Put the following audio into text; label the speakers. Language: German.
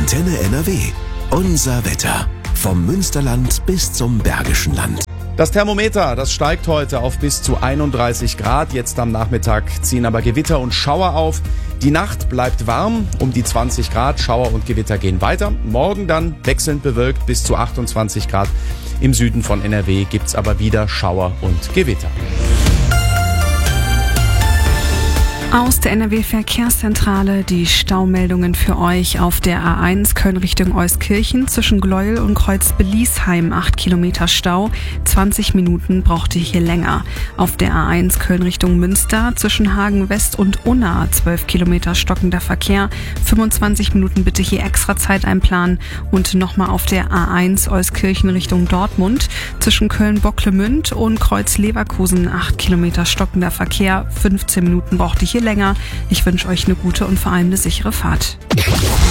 Speaker 1: Antenne NRW. Unser Wetter. Vom Münsterland bis zum Bergischen Land.
Speaker 2: Das Thermometer, das steigt heute auf bis zu 31 Grad. Jetzt am Nachmittag ziehen aber Gewitter und Schauer auf. Die Nacht bleibt warm, um die 20 Grad. Schauer und Gewitter gehen weiter. Morgen dann wechselnd bewölkt bis zu 28 Grad. Im Süden von NRW gibt's aber wieder Schauer und Gewitter.
Speaker 3: Aus der NRW-Verkehrszentrale die Staumeldungen für euch auf der A1 Köln Richtung Euskirchen zwischen Gleuel und Kreuz-Beliesheim 8 Kilometer Stau. 20 Minuten braucht ihr hier länger. Auf der A1 Köln Richtung Münster zwischen Hagen West und Unna 12 Kilometer stockender Verkehr. 25 Minuten bitte hier extra Zeit einplanen. Und nochmal auf der A1 Euskirchen Richtung Dortmund zwischen Köln-Bocklemünd und Kreuz-Leverkusen 8 Kilometer stockender Verkehr. 15 Minuten braucht ihr hier länger. Ich wünsche euch eine gute und vor allem eine sichere Fahrt.